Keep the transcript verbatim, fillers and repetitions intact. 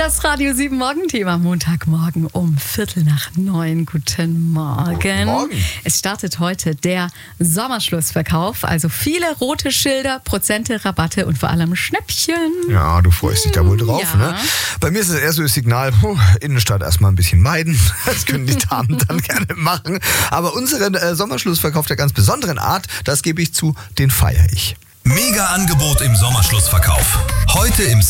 Das Radio sieben Morgenthema, Montagmorgen um Viertel nach neun. Guten Morgen. Guten Morgen. Es startet heute der Sommerschlussverkauf. Also viele rote Schilder, Prozente, Rabatte und vor allem Schnäppchen. Ja, du freust dich da wohl drauf, Ja. ne? Bei mir ist es eher so das Signal, puh, Innenstadt erstmal ein bisschen meiden. Das können die Damen dann gerne machen. Aber unseren äh, Sommerschlussverkauf der ganz besonderen Art, das gebe ich zu, den feiere ich. Mega Angebot im Sommerschlussverkauf. Heute im